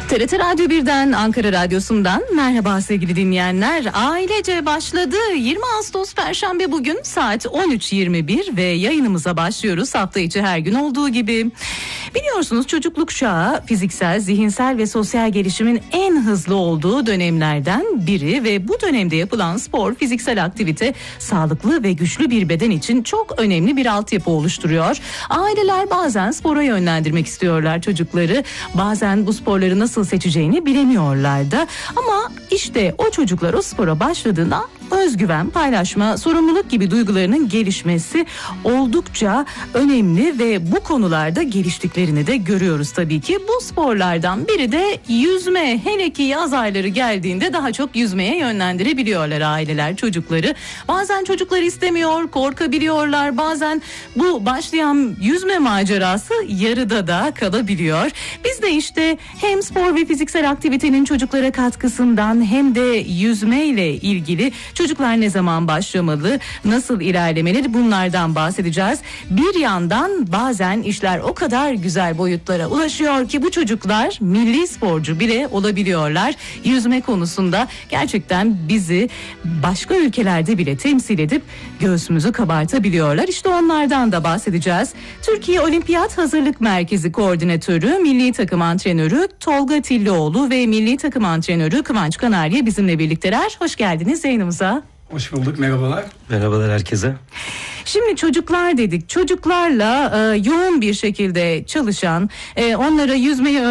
TRT Radyo 1'den, Ankara Radyosu'ndan merhaba sevgili dinleyenler. Ailece başladı. 20 Ağustos Perşembe bugün saat 13.21 ve yayınımıza başlıyoruz. Hafta içi her gün olduğu gibi. Biliyorsunuz çocukluk çağı fiziksel, zihinsel ve sosyal gelişimin en hızlı olduğu dönemlerden biri ve bu dönemde yapılan spor, fiziksel aktivite sağlıklı ve güçlü bir beden için çok önemli bir altyapı oluşturuyor. Aileler bazen spora yönlendirmek istiyorlar çocukları. Bazen bu sporları nasıl seçeceğini bilemiyorlar da. Ama işte o çocuklar o spora başladığında özgüven, paylaşma, sorumluluk gibi duygularının gelişmesi oldukça önemli ve bu konularda geliştiklerini de görüyoruz tabii ki. Bu sporlardan biri de yüzme. Hele ki yaz ayları geldiğinde daha çok yüzmeye yönlendirebiliyorlar aileler çocukları. Bazen çocuklar istemiyor, korkabiliyorlar. Bazen bu başlayan yüzme macerası yarıda da kalabiliyor. Biz de işte hem spor ve fiziksel aktivitenin çocuklara katkısından hem de yüzme ile ilgili çocuklar ne zaman başlamalı, nasıl ilerlemeli, bunlardan bahsedeceğiz. Bir yandan bazen işler o kadar güzel boyutlara ulaşıyor ki bu çocuklar milli sporcu bile olabiliyorlar. Yüzme konusunda gerçekten bizi başka ülkelerde bile temsil edip göğsümüzü kabartabiliyorlar. İşte onlardan da bahsedeceğiz. Türkiye Olimpiyat Hazırlık Merkezi Koordinatörü, milli takım antrenörü Tolga Tillioğlu ve milli takım antrenörü Kıvanç Kanarya bizimle birlikteler. Hoş geldiniz yayınımıza. Hoş bulduk, merhabalar. Merhabalar herkese. Şimdi çocuklar dedik. Çocuklarla yoğun bir şekilde çalışan, onlara yüzmeyi